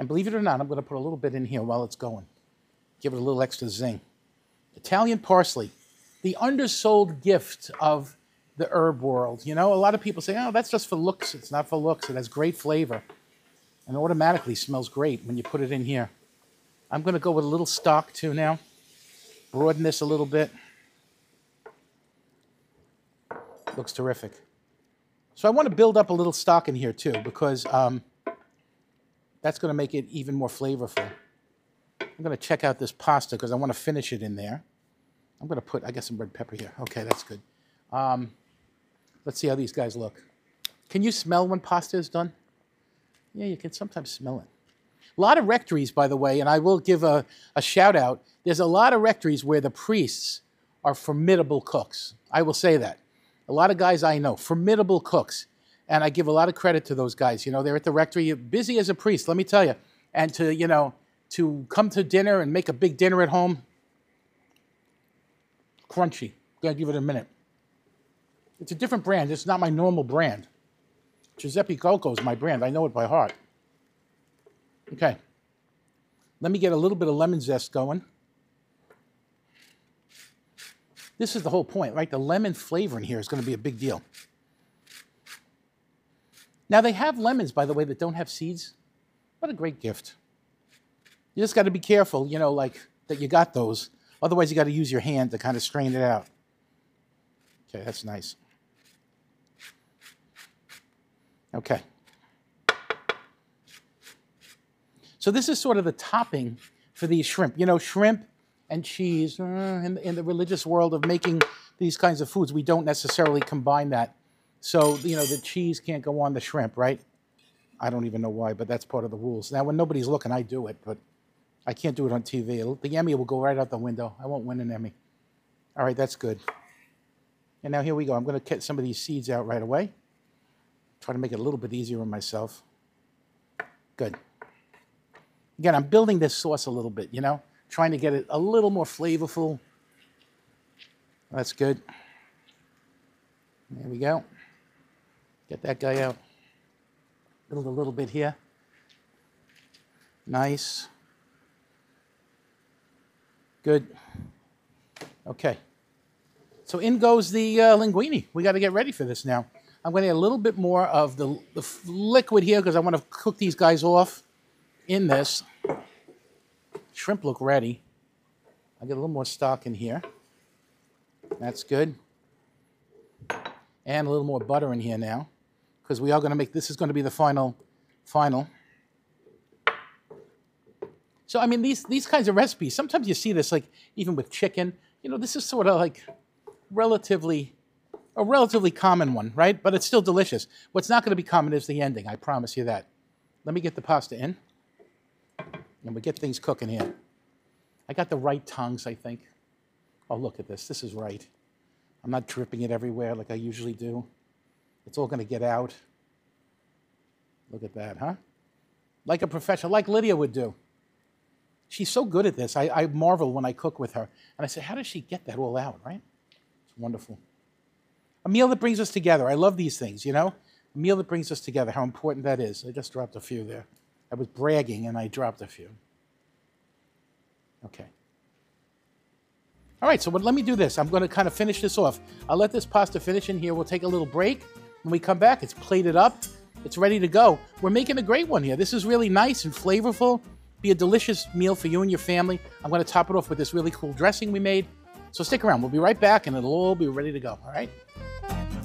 And believe it or not, I'm going to put a little bit in here while it's going. Give it a little extra zing. Italian parsley, the undersold gift of the herb world. You know, a lot of people say, oh, that's just for looks. It's not for looks. It has great flavor. And automatically smells great when you put it in here. I'm going to go with a little stock too now. Broaden this a little bit. Looks terrific. So I want to build up a little stock in here too, because that's going to make it even more flavorful. I'm going to check out this pasta because I want to finish it in there. I'm going to put, I got some red pepper here. Okay, that's good. Let's see how these guys look. Can you smell when pasta is done? Yeah, you can sometimes smell it. A lot of rectories, by the way, and I will give a shout out. There's a lot of rectories where the priests are formidable cooks. I will say that. A lot of guys I know, formidable cooks. And I give a lot of credit to those guys. You know, they're at the rectory, busy as a priest, let me tell you. And to, you know, to come to dinner and make a big dinner at home, crunchy. Gotta give it a minute. It's a different brand. It's not my normal brand. Giuseppe Coco is my brand. I know it by heart. Okay. Let me get a little bit of lemon zest going. This is the whole point, right? The lemon flavor in here is going to be a big deal. Now, they have lemons, by the way, that don't have seeds. What a great gift. You just got to be careful, you know, like that you got those. Otherwise, you got to use your hand to kind of strain it out. Okay, that's nice. Okay. So this is sort of the topping for these shrimp. You know, shrimp and cheese, in the religious world of making these kinds of foods, we don't necessarily combine that. So, you know, the cheese can't go on the shrimp, right? I don't even know why, but that's part of the rules. Now, when nobody's looking, I do it, but I can't do it on TV. The Emmy will go right out the window. I won't win an Emmy. All right, that's good. And now here we go. I'm going to get some of these seeds out right away. Try to make it a little bit easier on myself. Good. Again, I'm building this sauce a little bit, you know, trying to get it a little more flavorful. That's good. There we go. Get that guy out. Build a little bit here. Nice. Good. Okay. So in goes the linguine. We got to get ready for this now. I'm going to add a little bit more of the liquid here because I want to cook these guys off in this. Shrimp look ready. I get a little more stock in here. That's good. And a little more butter in here now because we are going to make, this is going to be the final. So, I mean, these kinds of recipes, sometimes you see this, like, even with chicken. You know, this is sort of like a relatively common one, right? But it's still delicious. What's not going to be common is the ending, I promise you that. Let me get the pasta in. And we get things cooking here. I got the right tongs, I think. Oh, look at this. This is right. I'm not dripping it everywhere like I usually do. It's all going to get out. Look at that, huh? Like a professional, like Lydia would do. She's so good at this. I marvel when I cook with her. And I say, how does she get that all out, right? It's wonderful. A meal that brings us together. I love these things, you know? A meal that brings us together, how important that is. I just dropped a few there. I was bragging and I dropped a few. Okay. All right, so let me do this. I'm going to kind of finish this off. I'll let this pasta finish in here. We'll take a little break. When we come back, it's plated up. It's ready to go. We're making a great one here. This is really nice and flavorful. Be a delicious meal for you and your family. I'm going to top it off with this really cool dressing we made. So stick around. We'll be right back, and it'll all be ready to go. All right?